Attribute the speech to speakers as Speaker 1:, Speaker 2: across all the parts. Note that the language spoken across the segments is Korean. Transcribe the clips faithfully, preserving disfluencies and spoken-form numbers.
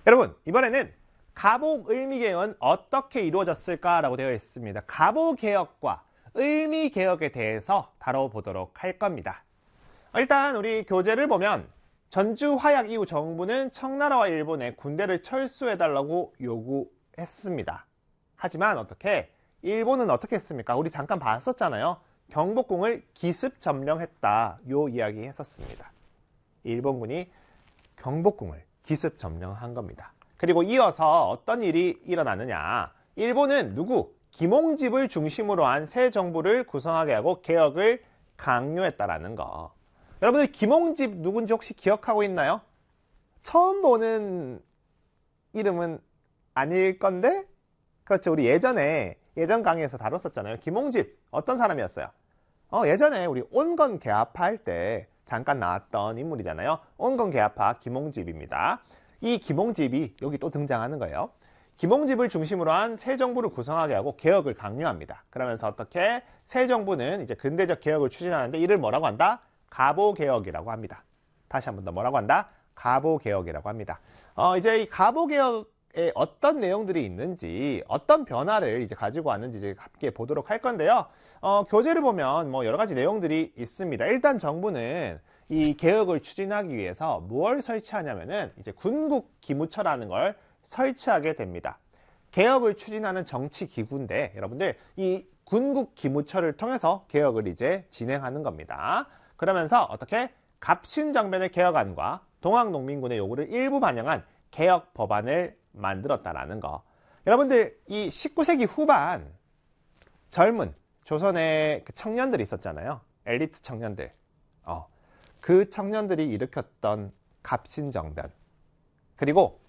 Speaker 1: 여러분, 이번에는 가복의미개혁은 어떻게 이루어졌을까라고 되어 있습니다. 가복개혁과 의미개혁에 대해서 다뤄보도록 할 겁니다. 일단 우리 교재를 보면 전주화약 이후 정부는 청나라와 일본에 군대를 철수해달라고 요구했습니다. 하지만 어떻게? 일본은 어떻게 했습니까? 우리 잠깐 봤었잖아요. 경복궁을 기습 점령했다. 요 이야기 했었습니다. 일본군이 경복궁을 기습 점령한 겁니다. 그리고 이어서 어떤 일이 일어나느냐. 일본은 누구? 김홍집을 중심으로 한 새 정부를 구성하게 하고 개혁을 강요했다라는 거. 여러분들 김홍집 누군지 혹시 기억하고 있나요? 처음 보는 이름은 아닐 건데? 그렇죠. 우리 예전에 예전 강의에서 다뤘었잖아요. 김홍집 어떤 사람이었어요? 어, 예전에 우리 온건 개화파 할 때 잠깐 나왔던 인물이잖아요. 온건 개화파 김홍집입니다. 이 김홍집이 여기 또 등장하는 거예요. 김홍집을 중심으로 한 새 정부를 구성하게 하고 개혁을 강요합니다. 그러면서 어떻게 새 정부는 이제 근대적 개혁을 추진하는데 이를 뭐라고 한다? 가보개혁이라고 합니다. 다시 한 번 더 뭐라고 한다? 가보개혁이라고 합니다. 어, 이제 이 가보개혁에 어떤 내용들이 있는지, 어떤 변화를 이제 가지고 왔는지 이제 함께 보도록 할 건데요. 어, 교재를 보면 뭐 여러 가지 내용들이 있습니다. 일단 정부는 이 개혁을 추진하기 위해서 무엇을 설치하냐면은 이제 군국기무처라는 걸 설치하게 됩니다. 개혁을 추진하는 정치기구인데 여러분들 이 군국기무처를 통해서 개혁을 이제 진행하는 겁니다. 그러면서 어떻게 갑신정변의 개혁안과 동학농민군의 요구를 일부 반영한 개혁 법안을 만들었다라는 거. 여러분들 이 십구 세기 후반 젊은 조선의 그 청년들이 있었잖아요. 엘리트 청년들. 어, 그 청년들이 일으켰던 갑신정변. 그리고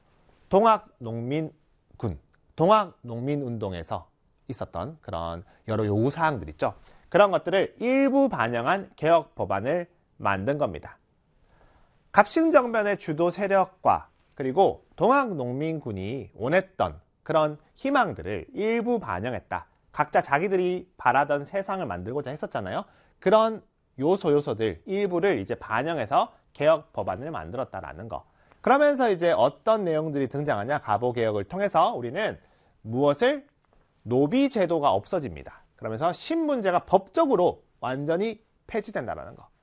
Speaker 1: 동학농민군, 동학농민운동에서 있었던 그런 여러 요구사항들 있죠. 그런 것들을 일부 반영한 개혁 법안을 만든 겁니다. 갑신정변의 주도 세력과 그리고 동학농민군이 원했던 그런 희망들을 일부 반영했다. 각자 자기들이 바라던 세상을 만들고자 했었잖아요. 그런 요소 요소들 일부를 이제 반영해서 개혁 법안을 만들었다라는 거. 그러면서 이제 어떤 내용들이 등장하냐? 가보개혁을 통해서 우리는 무엇을? 노비 제도가 없어집니다. 그러면서 신분제가 법적으로 완전히 폐지된다는 거.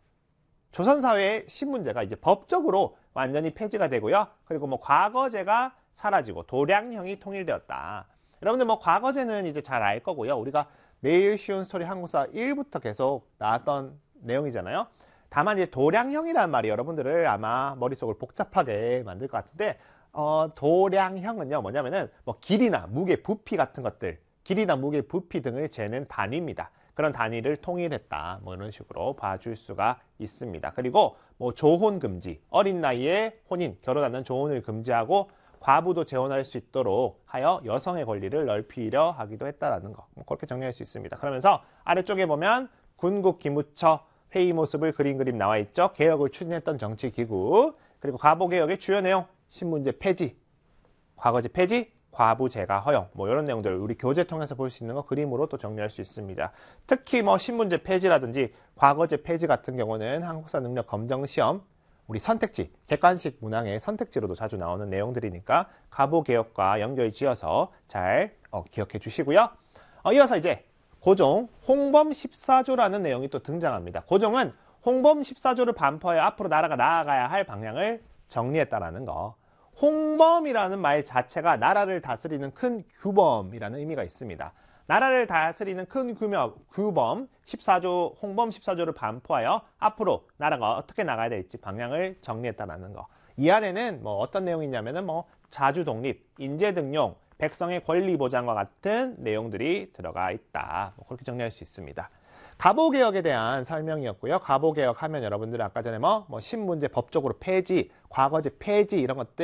Speaker 1: 조선사회의 신분제가 이제 법적으로 완전히 폐지가 되고요. 그리고 뭐 과거제가 사라지고 도량형이 통일되었다. 여러분들 뭐 과거제는 이제 잘 알 거고요. 우리가 매일 쉬운 스토리 한국사 일부터 계속 나왔던 내용이잖아요. 다만 이제 도량형이라는 말이 여러분들을 아마 머릿속을 복잡하게 만들 것 같은데 어, 도량형은요 뭐냐면은 뭐 길이나 무게, 부피 같은 것들, 길이나 무게, 부피 등을 재는 단위입니다. 그런 단위를 통일했다. 뭐 이런 식으로 봐줄 수가 있습니다. 그리고 뭐 조혼 금지, 어린 나이에 혼인, 결혼하는 조혼을 금지하고 과부도 재혼할 수 있도록 하여 여성의 권리를 넓히려 하기도 했다라는 거. 뭐 그렇게 정리할 수 있습니다. 그러면서 아래쪽에 보면 군국기무처 회의 모습을 그린 그림 나와 있죠. 개혁을 추진했던 정치기구, 그리고 가보개혁의 주요 내용, 신분제 폐지, 과거제 폐지, 과부제가 허용, 뭐 이런 내용들을 우리 교재 통해서 볼 수 있는 거 그림으로 또 정리할 수 있습니다. 특히 뭐 신분제 폐지라든지 과거제 폐지 같은 경우는 한국사 능력 검정 시험, 우리 선택지, 객관식 문항의 선택지로도 자주 나오는 내용들이니까 가보개혁과 연결 지어서 잘 어, 기억해 주시고요. 어, 이어서 이제 고종 홍범 십사조라는 내용이 또 등장합니다. 고종은 홍범 십사조를 반포해 앞으로 나라가 나아가야 할 방향을 정리했다라는 거. 홍범이라는 말 자체가 나라를 다스리는 큰 규범이라는 의미가 있습니다. 나라를 다스리는 큰 규명, 규범 십사조, 홍범 십사조를 반포하여 앞으로 나라가 어떻게 나가야 될지 방향을 정리했다라는 거. 이 안에는 뭐 어떤 내용이 있냐면은 뭐 자주 독립, 인재 등용, 백성의 권리 보장과 같은 내용들이 들어가 있다. 뭐 그렇게 정리할 수 있습니다. 가보개혁에 대한 설명이었고요. 가보개혁 하면 여러분들 아까 전에 뭐, 뭐 신분제 법적으로 폐지, 과거제 폐지 이런 것들